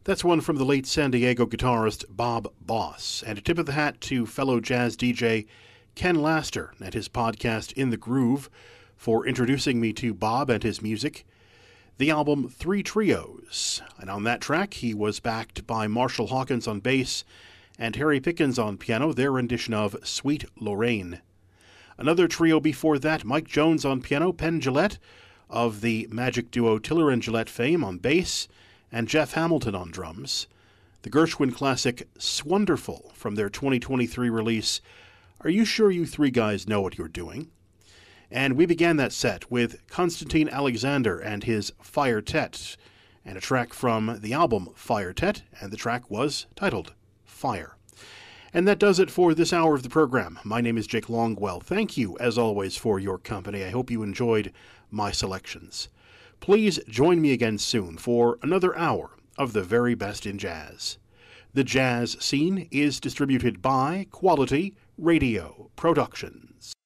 That's one from the late San Diego guitarist Bob Boss, and a tip of the hat to fellow jazz DJ Ken Laster and his podcast In the Groove for introducing me to Bob and his music. The album Three Trios, and on that track he was backed by Marshall Hawkins on bass and Harry Pickens on piano, their rendition of Sweet Lorraine. Another trio before that, Mike Jones on piano, Penn Jillette of the magic duo Tiller and Gillette fame on bass, and Jeff Hamilton on drums. The Gershwin classic Swonderful from their 2023 release, Are You Sure You Three Guys Know What You're Doing? And we began that set with Konstantin Alexander and his Fire Tet, and a track from the album Fire Tet, and the track was titled Fire. And that does it for this hour of the program. My name is Jake Longwell. Thank you, as always, for your company. I hope you enjoyed my selections. Please join me again soon for another hour of the very best in jazz. The Jazz Scene is distributed by Quality Radio Productions.